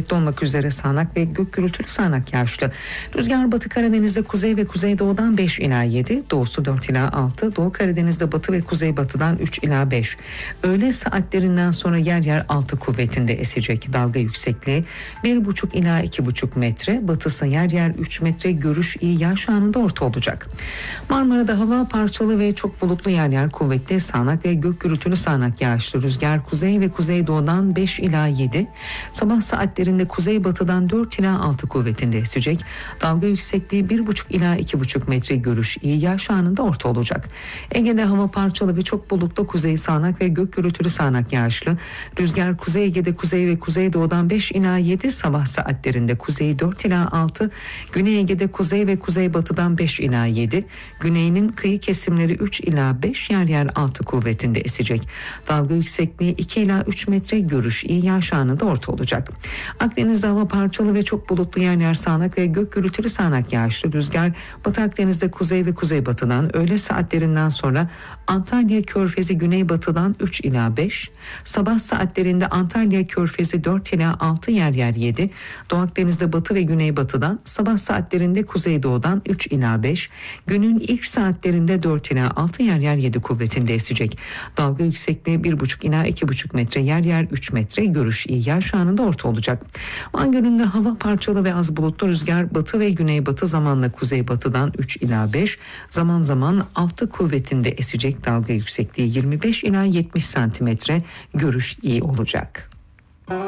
başta olmak üzere sağanak ve gök gürültülü sağanak yağışlı. Rüzgar Batı Karadeniz'de kuzey ve kuzeydoğudan 5 ila 7, doğusu 4 ila 6, Doğu Karadeniz'de batı ve kuzeybatıdan 3 ila 5. Öğle saatlerinden sonra yer yer 6 kuvvetinde esecek. Dalga yüksekliği 1,5 ila 2,5 metre, batısı yer yer 3 metre, görüş iyi, yağış anında orta olacak. Marmara'da hava parçalı ve çok bulutlu, yer yer kuvvetli sağanak ve gök gürültülü sağanak yağışlı. Rüzgar kuzey ve kuzeydoğudan 5 ila 7, sabah saatlerinde kuzeybatıdan 4 ila 6 kuvvetinde esecek. Dalga yüksekliği 1,5 ila 2,5 metre, görüş iyi, yağış anında orta olacak. Ege'de hava parçalı ve çok bulutlu, kuzey sağanak ve gök gürültülü sağanak yağışlı. Rüzgar Kuzey Ege'de kuzey ve kuzeydoğudan 5 ila 7, sabah saatlerinde kuzey 4 ila 6, Güney Ege'de kuzey ve kuzeybatıdan 5 ila 7, güneyinin kıyı kesimleri 3 ila 5, yer yer 6 kuvvetinde esecek. Dalga yüksekliği 2 ila 3 metre, görüş iyi, yağış anında orta olacak. Akdeniz'de hava parçalı ve çok bulutlu, yer yer sağanak ve gök gürültülü sağanak yağışlı. Rüzgar Batı Akdeniz'de kuzey ve kuzeybatıdan, öğle saatlerinden sonra Antalya Körfezi güneybatıdan 3 ila 5, sabah saatlerinde Antalya Körfezi 4 ila 6, yer yer 7, Doğu Akdeniz'de batı ve güneybatıdan, sabah saatlerinde kuzeydoğudan 3 ila 5, günün ilk saatlerinde 4 ila 6, yer yer 7 kuvvetinde esecek. Dalga yüksekliği 1,5 ila 2,5 metre, yer yer 3 metre, görüş iyi, yağış anında orta olacak. Van Gölü'nde hava parçalı ve az bulutlu, rüzgar batı ve güneybatı, zamanla kuzeybatıdan 3 ila 5, zaman zaman 6 kuvvetinde esecek. Dalga yüksekliği 25 ila 70 santimetre, görüş iyi olacak.